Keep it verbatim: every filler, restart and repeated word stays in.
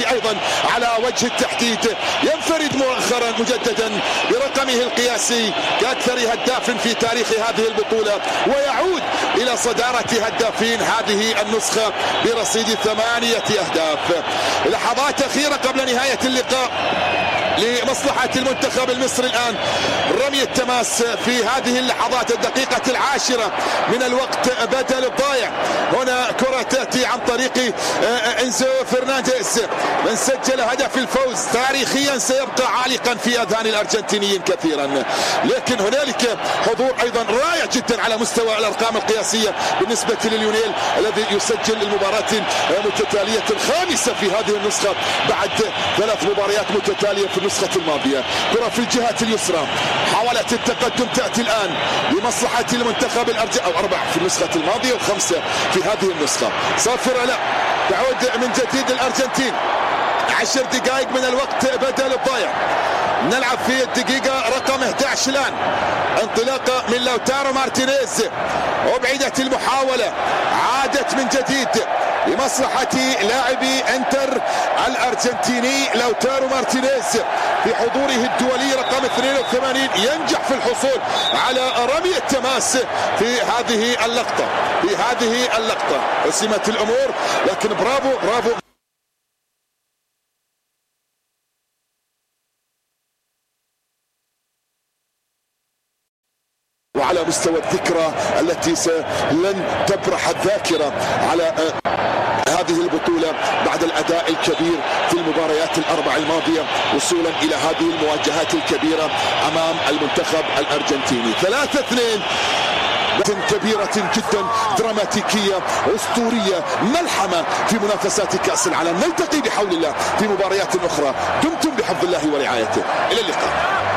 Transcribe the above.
أيضا على وجه التحديد، ينفرد مؤخرا مجددا برقمه القياسي كأكثر هداف في تاريخ هذه البطولة، ويعود إلى صدارة هدافين هذه النسخة برصيد ثمانية أهداف. لحظات أخيرة قبل نهاية اللقاء لمصلحة المنتخب المصري الآن، رمي التماس في هذه اللحظات، الدقيقة العاشرة من الوقت بدل الضايع. هنا كرة تأتي عن طريق إنزو فرنانديز من سجل هدف الفوز، تاريخيا سيبقى عالقا في أذهان الأرجنتينيين كثيرا، لكن هنالك حضور أيضا رائع جدا على مستوى الأرقام القياسية بالنسبة لليونيل الذي يسجل المباراة متتالية الخامسة في هذه النسخة بعد ثلاث مباريات متتالية في النسخة الماضية. كرة في الجهة اليسرى، حاولت التقدم تأتي الآن لمصلحة المنتخب الأرجنتيني، أو أربعة في النسخة الماضية وخمسة في هذه النسخة. صافرة لا تعود من جديد الأرجنتين، عشر دقائق من الوقت بدل الضايع، نلعب في الدقيقة رقم أحد عشر الآن. انطلاقة من لوتارو مارتينيز، أبعدت المحاولة، عادت من جديد لمصلحة لاعبي انتر الارجنتيني لوتارو مارتينيز في حضوره الدولي رقم اثنين وثمانين، ينجح في الحصول على رمي التماس في هذه اللقطة في هذه اللقطة حسمت الأمور، لكن برافو برافو وعلى مستوى الذكرى التي لن تبرح الذاكرة على هذه البطولة بعد الأداء الكبير في المباريات الأربع الماضية، وصولا إلى هذه المواجهات الكبيرة أمام المنتخب الأرجنتيني. ثلاثة اثنين كبيرة جدا، دراماتيكية أسطورية، ملحمة في منافسات كأس العالم. نلتقي بحول الله في مباريات أخرى، دمتم بحفظ الله ورعايته، إلى اللقاء.